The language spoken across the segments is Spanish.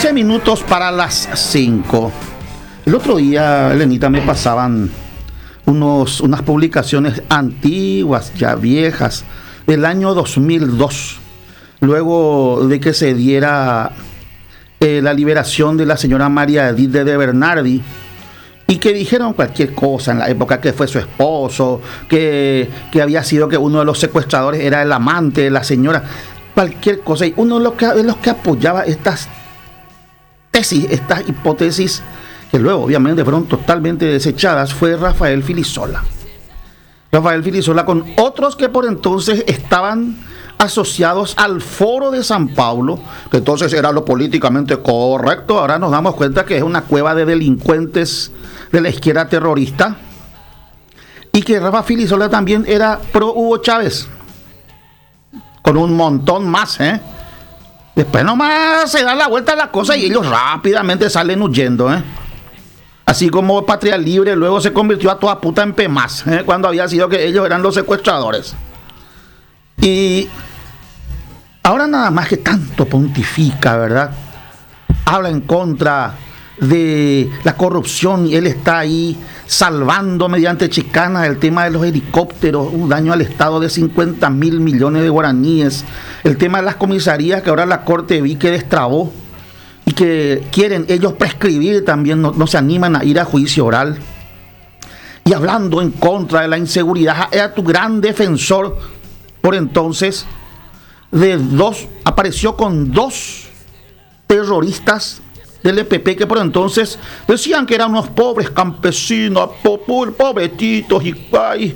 15 minutos para las 5. El otro día, Elenita, me pasaban unas publicaciones antiguas, ya viejas, del año 2002, luego de que se diera la liberación de la señora María Edith de Bernardi, y que dijeron cualquier cosa en la época, que fue su esposo, que había sido que uno de los secuestradores era el amante de la señora, cualquier cosa. Y uno de los que apoyaba estas tesis, estas hipótesis, que luego obviamente fueron totalmente desechadas, fue Rafael Filisola. Rafael Filisola, con otros que por entonces estaban asociados al Foro de San Pablo, que entonces era lo políticamente correcto. Ahora nos damos cuenta que es una cueva de delincuentes de la izquierda terrorista, y que Rafael Filisola también era pro Hugo Chávez, con un montón más, Después nomás se da la vuelta a la cosa y ellos rápidamente salen huyendo, Así como Patria Libre luego se convirtió a toda puta en PEMAS, cuando había sido que ellos eran los secuestradores. Y ahora nada más que tanto pontifica, ¿verdad? Habla en contra de la corrupción y él está ahí salvando mediante chicanas el tema de los helicópteros, un daño al Estado de 50.000 millones de guaraníes, el tema de las comisarías que ahora la Corte vi que destrabó y que quieren ellos prescribir también, no se animan a ir a juicio oral. Y hablando en contra de la inseguridad, era tu gran defensor por entonces apareció con dos terroristas del EPP que por entonces decían que eran unos pobres campesinos, pobretitos y ay.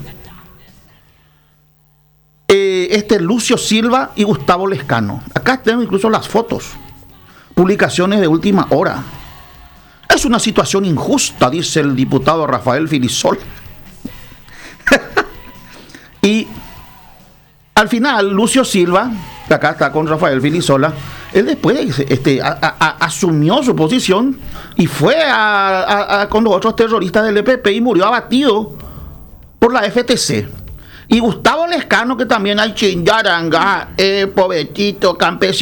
Lucio Silva y Gustavo Lescano. Acá tengo incluso las fotos, publicaciones de última hora. Es una situación injusta, dice el diputado Rafael Filisola. Y al final, Lucio Silva, que acá está con Rafael Filisola, él después asumió su posición y fue con los otros terroristas del EPP y murió abatido por la FTC. Y Gustavo Lescano, que también hay chingaranga, pobrecito campesino.